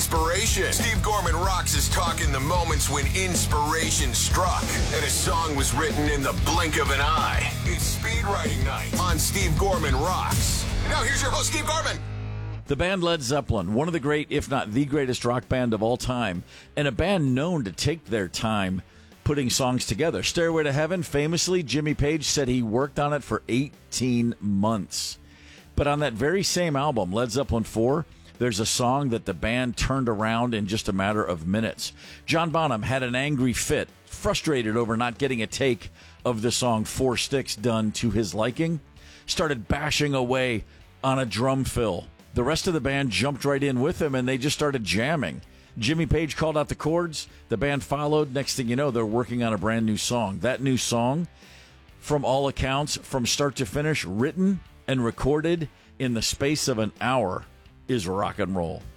inspiration. Steve Gorman Rocks is talking the moments when inspiration struck and a song was written in the blink of an eye. It's Speed Writing Night on Steve Gorman Rocks. Now here's your host, Steve Gorman. The band Led Zeppelin, one of the great, if not the greatest rock band of all time, and a band known to take their time putting songs together. Stairway to Heaven, famously, Jimmy Page said he worked on it for 18 months. But on that very same album, Led Zeppelin 4, there's a song that the band turned around in just a matter of minutes. John Bonham had an angry fit, frustrated over not getting a take of the song Four Sticks done to his liking, started bashing away on a drum fill. The rest of the band jumped right in with him, and they just started jamming. Jimmy Page called out the chords. The band followed. Next thing you know, they're working on a brand new song. That new song, from all accounts, from start to finish, written and recorded in the space of an hour, is rock and roll.